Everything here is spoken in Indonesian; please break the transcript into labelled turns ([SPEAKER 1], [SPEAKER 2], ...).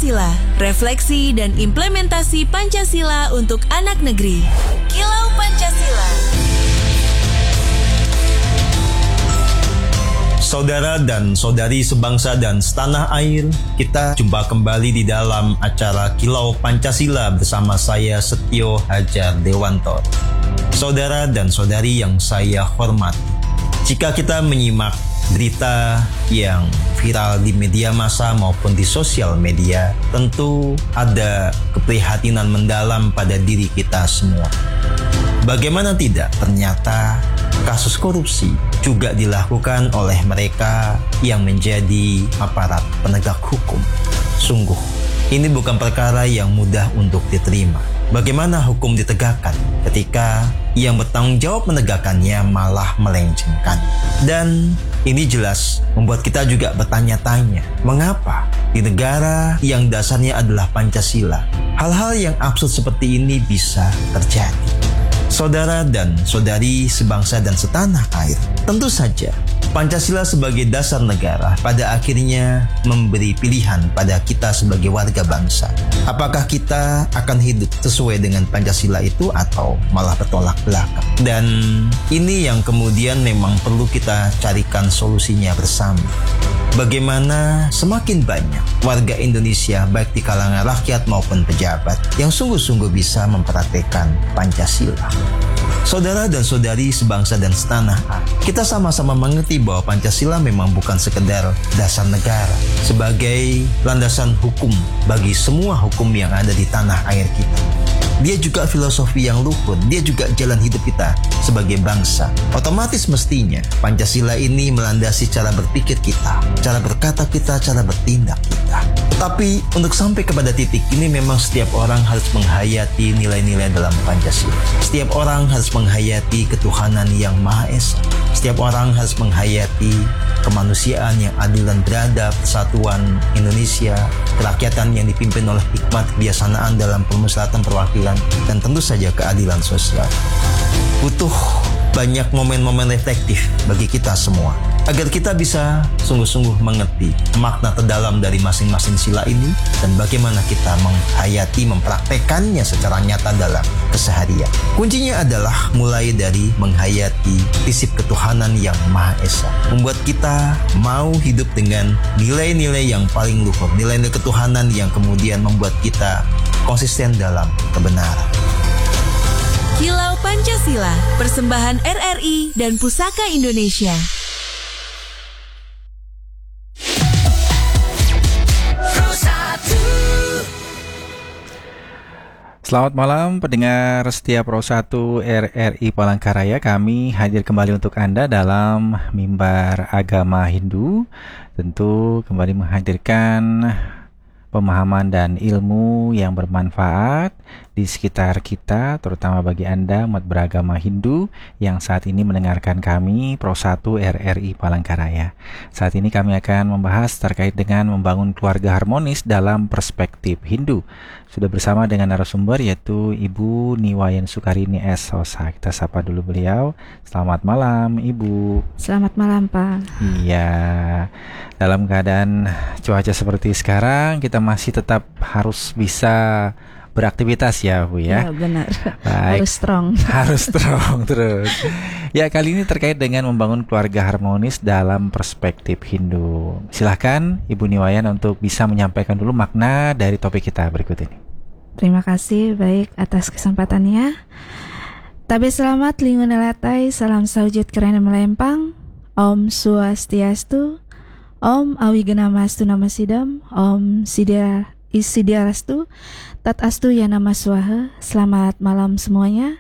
[SPEAKER 1] Pancasila, refleksi dan implementasi Pancasila untuk anak negeri. Kilau Pancasila.
[SPEAKER 2] Saudara dan saudari sebangsa dan setanah air, kita jumpa kembali di dalam acara Kilau Pancasila bersama saya Setio Hajar Dewanto. Saudara dan saudari yang saya hormati, jika kita menyimak berita yang viral di media massa maupun di sosial media, tentu ada keprihatinan mendalam pada diri kita semua. Bagaimana tidak, ternyata kasus korupsi juga dilakukan oleh mereka yang menjadi aparat penegak hukum. Sungguh, ini bukan perkara yang mudah untuk diterima. Bagaimana hukum ditegakkan ketika yang bertanggung jawab menegakkannya malah melencengkan? Dan ini jelas membuat kita juga bertanya-tanya, mengapa di negara yang dasarnya adalah Pancasila, hal-hal yang absurd seperti ini bisa terjadi? Saudara dan saudari sebangsa dan setanah air, tentu saja Pancasila sebagai dasar negara pada akhirnya memberi pilihan pada kita sebagai warga bangsa. Apakah kita akan hidup sesuai dengan Pancasila itu atau malah bertolak belakang? Dan ini yang kemudian memang perlu kita carikan solusinya bersama. Bagaimana semakin banyak warga Indonesia baik di kalangan rakyat maupun pejabat yang sungguh-sungguh bisa mempraktikkan Pancasila. Saudara dan saudari sebangsa dan setanah air, kita sama-sama mengerti bahwa Pancasila memang bukan sekedar dasar negara sebagai landasan hukum bagi semua hukum yang ada di tanah air kita. Dia juga filosofi yang luhur, dia juga jalan hidup kita sebagai bangsa. Otomatis mestinya Pancasila ini melandasi cara berpikir kita, cara berkata kita, cara bertindak kita. Tetapi untuk sampai kepada titik ini memang setiap orang harus menghayati nilai-nilai dalam Pancasila. Setiap orang harus menghayati ketuhanan yang Maha Esa. Setiap orang harus menghayati kemanusiaan yang adil dan beradab, persatuan Indonesia, kerakyatan yang dipimpin oleh hikmat kebijaksanaan dalam permusyawaratan perwakilan, dan tentu saja keadilan sosial. Butuh banyak momen-momen reflektif bagi kita semua agar kita bisa sungguh-sungguh mengerti makna terdalam dari masing-masing sila ini dan bagaimana kita menghayati, mempraktekannya secara nyata dalam keseharian. Kuncinya adalah mulai dari menghayati prinsip ketuhanan yang Maha Esa, membuat kita mau hidup dengan nilai-nilai yang paling luhur, nilai-nilai ketuhanan yang kemudian membuat kita konsisten dalam kebenaran.
[SPEAKER 1] Kilau Pancasila, persembahan RRI dan Pusaka Indonesia.
[SPEAKER 3] Selamat malam pendengar setia Pro 1 RRI Palangkaraya. Kami hadir kembali untuk Anda dalam Mimbar Agama Hindu. Tentu kembali menghadirkan pemahaman dan ilmu yang bermanfaat di sekitar kita, terutama bagi Anda umat beragama Hindu yang saat ini mendengarkan kami Pro 1 RRI Palangkaraya. Saat ini kami akan membahas terkait dengan membangun keluarga harmonis dalam perspektif Hindu. Sudah bersama dengan narasumber yaitu Ibu Niwayan Sukarini S.Sosa. Kita sapa dulu beliau. Selamat malam Ibu.
[SPEAKER 4] Selamat malam Pak.
[SPEAKER 3] Iya, dalam keadaan cuaca seperti sekarang kita masih tetap harus bisa beraktivitas ya Bu ya.
[SPEAKER 4] Ya benar.
[SPEAKER 3] Baik.
[SPEAKER 4] Harus strong.
[SPEAKER 3] Harus strong terus. Ya, kali ini terkait dengan membangun keluarga harmonis dalam perspektif Hindu. Silahkan Ibu Niwayan untuk bisa menyampaikan dulu makna dari topik kita berikut ini.
[SPEAKER 4] Terima kasih baik atas kesempatannya. Tabe selamat lingun elatai, salam saujud kerana melempang. Om Swastiastu, Om Awigenamastu Namasidam, Om Sidiarastu, Tat Astu Ya Nama Swaha. Selamat malam semuanya.